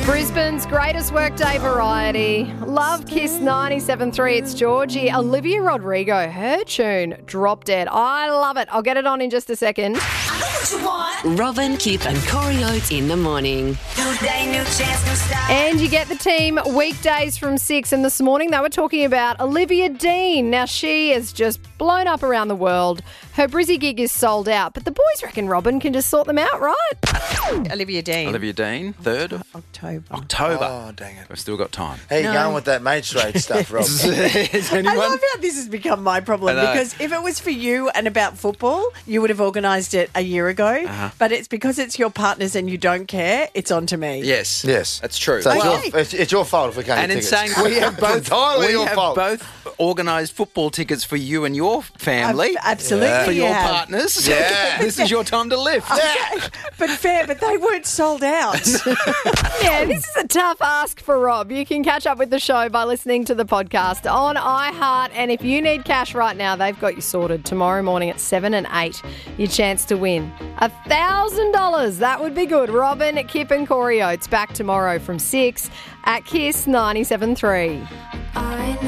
Brisbane's greatest workday variety. Love Kiss 97.3. It's Georgie. Olivia Rodrigo, her tune, Drop Dead. I love it. I'll get it on in just a second. Robin, Kip and Corey Oates in the morning. New day, new chance, new start. And you get the team weekdays from 6. And this morning they were talking about Olivia Dean. Now she is just blown up around the world. Her Brizzy gig is sold out. But the boys reckon Robin can just sort them out, right? Olivia Dean. Olivia Dean, 3rd October. October. Oh, dang it. We've still got time. How you going with that mates rate stuff, Rob? Is I anyone? love how this has become my problem I know. because if it was for you and about football, you would have organised it a year ago. But it's because it's your partners and you don't care, it's on to me. Yes. Yes. That's true. So Well, it's your fault if we can't and get in tickets. saying we have both, entirely we your have fault. both organised football tickets for you and your family. Absolutely. For you your have. partners. Yeah. This is your time to lift. But they weren't sold out. Yeah, this is a tough ask for Rob. You can catch up with the show by listening to the podcast on iHeart. And if you need cash right now, they've got you sorted. Tomorrow morning at 7 and 8, your chance to win $1,000. That would be good. Robin, Kip and Corey Oates back tomorrow from 6 at Kiss 97.3. I know.